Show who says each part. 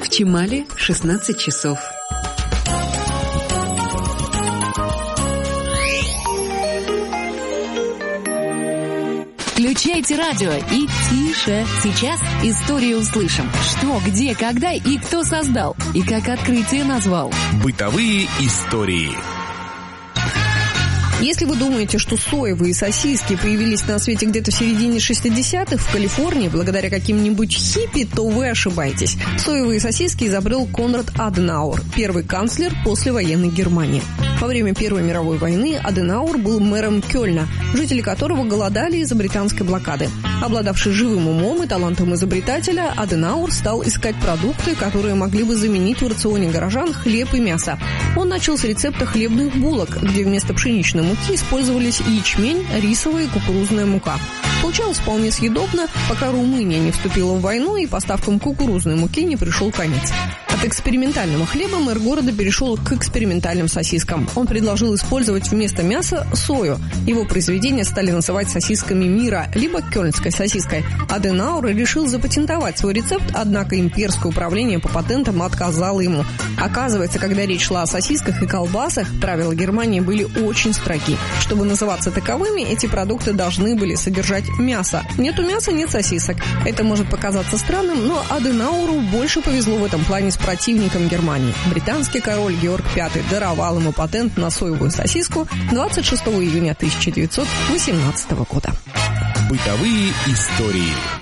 Speaker 1: В Чимале 16 часов.
Speaker 2: Включайте радио и тише. Сейчас историю услышим. Что, где, когда и кто создал. И как открытие назвал.
Speaker 3: Бытовые истории.
Speaker 4: Если вы думаете, что соевые сосиски появились на свете где-то в середине 60-х в Калифорнии благодаря каким-нибудь хиппи, то вы ошибаетесь. Соевые сосиски изобрел Конрад Аденауэр, первый канцлер послевоенной Германии. Во время Первой мировой войны Аденауэр был мэром Кёльна, жители которого голодали из-за британской блокады. Обладавший живым умом и талантом изобретателя, Аденауэр стал искать продукты, которые могли бы заменить в рационе горожан хлеб и мясо. Он начал с рецепта хлебных булок, где вместо пшеничной муки использовались ячмень, рисовая и кукурузная мука. Получалось вполне съедобно, пока Румыния не вступила в войну и поставкам кукурузной муки не пришел конец. От экспериментального хлеба мэр города перешел к экспериментальным сосискам. Он предложил использовать вместо мяса сою. Его произведения стали называть сосисками мира, либо кёльнской сосиской. Аденауэр решил запатентовать свой рецепт, однако имперское управление по патентам отказало ему. Оказывается, когда речь шла о сосисках и колбасах, правила Германии были очень строги. Чтобы называться таковыми, эти продукты должны были содержать мясо. Нету мяса, нет сосисок. Это может показаться странным, но Аденауэру больше повезло в этом плане с противником Германии. Британский король Георг V даровал ему патент на соевую сосиску 26 июня 1918 года.
Speaker 3: Бытовые истории.